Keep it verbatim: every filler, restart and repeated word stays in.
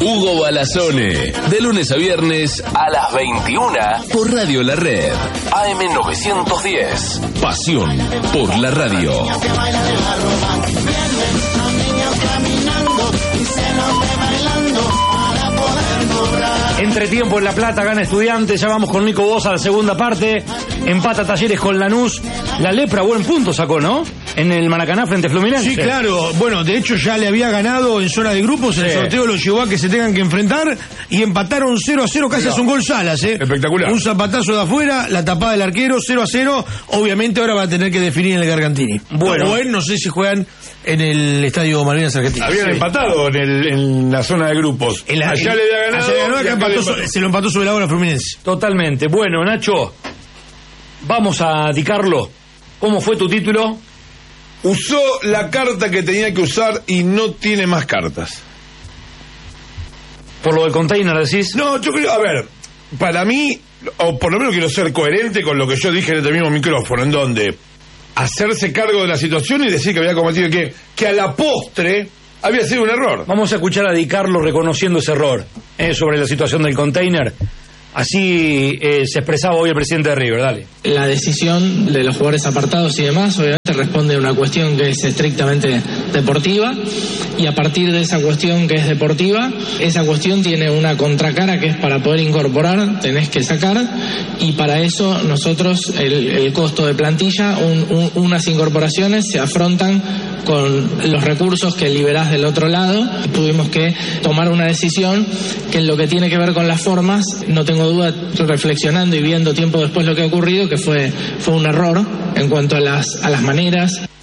Hugo Balazone, de lunes a viernes a las veintiuna por Radio La Red. A M novecientos diez. Pasión por la radio. Entretiempo en La Plata, gana Estudiantes. Ya vamos con Nico Bosa a la segunda parte. Empata Talleres con Lanús. La Lepra, buen punto sacó, ¿no? En el Maracaná frente a Fluminense. Sí, claro. Bueno, de hecho ya le había ganado en zona de grupos. Sí. El sorteo lo llevó a que se tengan que enfrentar y empataron cero a cero, casi no. hace un gol Salas, ¿eh? Espectacular. Un zapatazo de afuera, la tapada del arquero, cero a cero. Obviamente ahora va a tener que definir en el Gargantini. Bueno, o él, no sé si juegan en el Estadio Malvinas Argentina. Habían sí. empatado en, el, en la zona de grupos. En la, allá en, le había ganado. Allá ganó, acá empató, sobre, se lo empató sobre la hora Fluminense. Totalmente. Bueno, Nacho, vamos a dedicarlo. ¿Cómo fue tu título? Usó la carta que tenía que usar y no tiene más cartas. ¿Por lo del container decís? No, yo creo, a ver, para mí, o por lo menos quiero ser coherente con lo que yo dije en este mismo micrófono, en donde hacerse cargo de la situación y decir que había cometido que, que a la postre había sido un error. Vamos a escuchar a Di Carlo reconociendo ese error eh, sobre la situación del container. Así eh, se expresaba hoy el presidente de River, dale. La decisión de los jugadores apartados y demás, obviamente responde a una cuestión que es estrictamente deportiva, y a partir de esa cuestión que es deportiva, esa cuestión tiene una contracara que es para poder incorporar, tenés que sacar, y para eso nosotros el, el costo de plantilla, un, un, unas incorporaciones se afrontan con los recursos que liberás del otro lado. Tuvimos que tomar una decisión que en lo que tiene que ver con las formas, no tengo duda, reflexionando y viendo tiempo después lo que ha ocurrido, que fue, fue un error en cuanto a las, a las maneras.